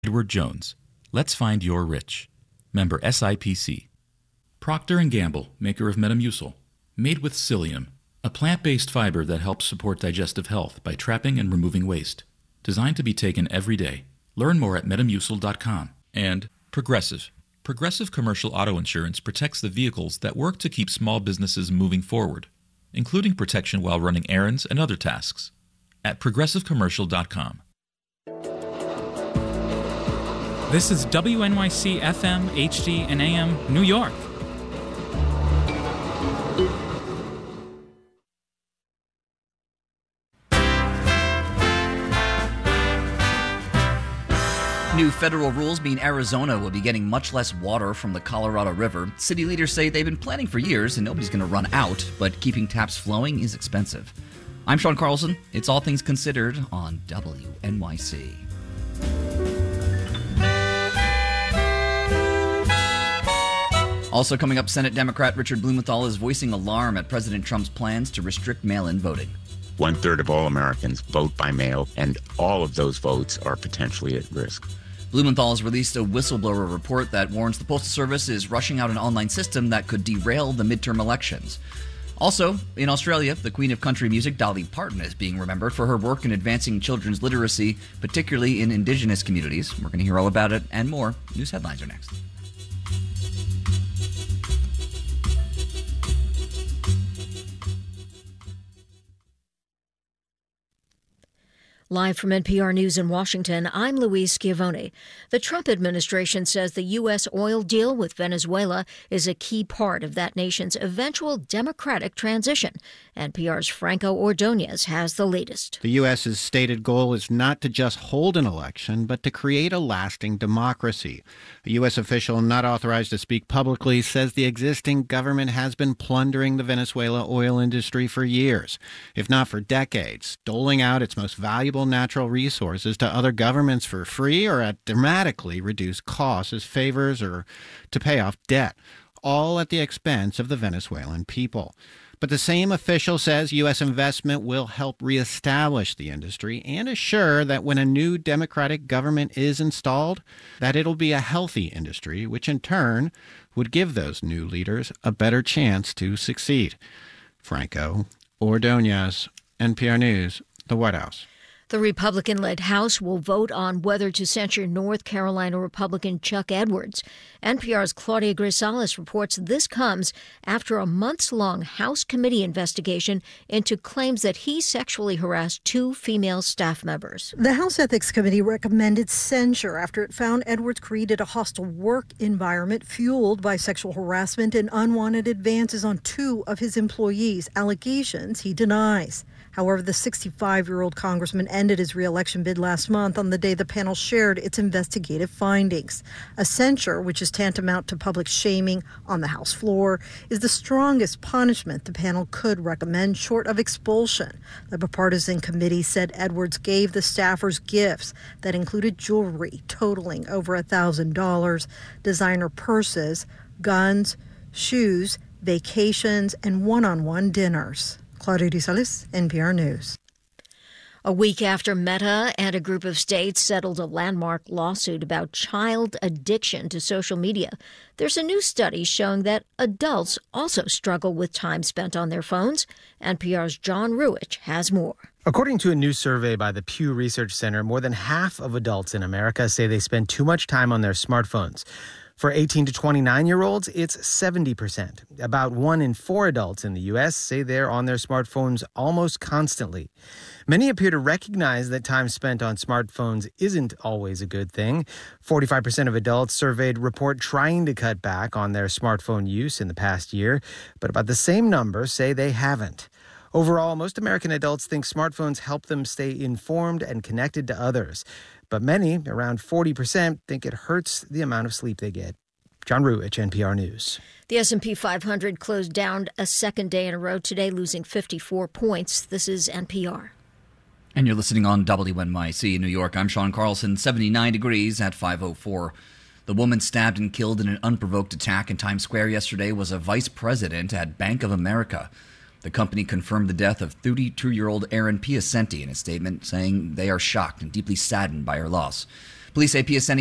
Edward Jones. Let's find your rich. Member SIPC. Procter & Gamble, maker of Metamucil, made with psyllium, a plant-based fiber that helps support digestive health by trapping and removing waste. Designed to be taken every day. Learn more at metamucil.com. And Progressive. Progressive Commercial Auto Insurance protects the vehicles that work to keep small businesses moving forward, including protection while running errands and other tasks. At progressivecommercial.com. This is WNYC FM, HD, and AM, New York. New federal rules mean Arizona will be getting much less water from the Colorado River. City leaders say they've been planning for years and nobody's going to run out, but keeping taps flowing is expensive. I'm Sean Carlson. It's All Things Considered on WNYC. Also coming up, Senate Democrat Richard Blumenthal is voicing alarm at President Trump's plans to restrict mail-in voting. 1/3 of all Americans vote by mail, and all of those votes are potentially at risk. Blumenthal has released a whistleblower report that warns the Postal Service is rushing out an online system that could derail the midterm elections. Also, in Australia, the Queen of Country Music, Dolly Parton, is being remembered for her work in advancing children's literacy, particularly in Indigenous communities. We're going to hear all about it and more. News headlines are next. Live from NPR News in Washington, I'm Louise Schiavone. The Trump administration says the U.S. oil deal with Venezuela is a key part of that nation's eventual democratic transition. NPR's Franco Ordonez has the latest. The U.S.'s stated goal is not to just hold an election, but to create a lasting democracy. A U.S. official not authorized to speak publicly says the existing government has been plundering the Venezuela oil industry for years, if not for decades, doling out its most valuable natural resources to other governments for free or at dramatically reduced costs as favors or to pay off debt, all at the expense of the Venezuelan people. But the same official says U.S. investment will help reestablish the industry and assure that when a new democratic government is installed, that it'll be a healthy industry, which in turn would give those new leaders a better chance to succeed. Franco Ordonez, NPR News, the White House. The Republican-led House will vote on whether to censure North Carolina Republican Chuck Edwards. NPR's Claudia Grisales reports this comes after a months-long House committee investigation into claims that he sexually harassed two female staff members. The House Ethics Committee recommended censure after it found Edwards created a hostile work environment fueled by sexual harassment and unwanted advances on two of his employees, allegations he denies. However, the 65-year-old congressman ended his re-election bid last month on the day the panel shared its investigative findings. A censure, which is tantamount to public shaming on the House floor, is the strongest punishment the panel could recommend short of expulsion. The bipartisan committee said Edwards gave the staffers gifts that included jewelry totaling over $1,000, designer purses, guns, shoes, vacations, and one-on-one dinners. Claudia Grisales, NPR News. A week after Meta and a group of states settled a landmark lawsuit about child addiction to social media, there's a new study showing that adults also struggle with time spent on their phones. NPR's John Ruich has more. According to a new survey by the Pew Research Center, more than half of adults in America say they spend too much time on their smartphones. For 18 to 29-year-olds, it's 70%. About 1 in 4 adults in the U.S. say they're on their smartphones almost constantly. Many appear to recognize that time spent on smartphones isn't always a good thing. 45% of adults surveyed report trying to cut back on their smartphone use in the past year, but about the same number say they haven't. Overall, most American adults think smartphones help them stay informed and connected to others. But many, around 40%, think it hurts the amount of sleep they get. John Ruich, NPR News. The S&P 500 closed down a second day in a row today, losing 54 points. This is NPR. And you're listening on WNYC in New York. I'm Sean Carlson, 79 degrees at 5:04. The woman stabbed and killed in an unprovoked attack in Times Square yesterday was a vice president at Bank of America. The company confirmed the death of 32-year-old Erin Piacenti in a statement saying they are shocked and deeply saddened by her loss. Police say Piacenti